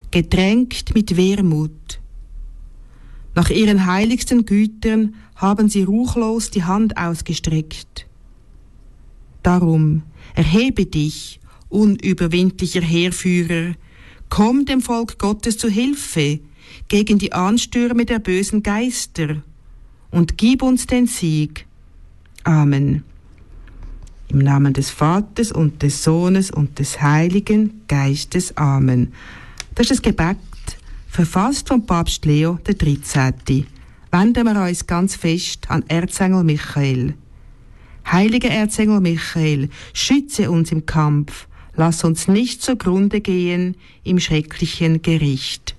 getränkt mit Wehmut. Nach ihren heiligsten Gütern haben sie ruchlos die Hand ausgestreckt. Darum erhebe dich, unüberwindlicher Heerführer, komm dem Volk Gottes zu Hilfe gegen die Anstürme der bösen Geister und gib uns den Sieg. Amen. Im Namen des Vaters und des Sohnes und des Heiligen Geistes. Amen. Das ist das Gebet, verfasst von Papst Leo XIII. Wenden wir uns ganz fest an Erzengel Michael. Heiliger Erzengel Michael, schütze uns im Kampf, lass uns nicht zugrunde gehen im schrecklichen Gericht.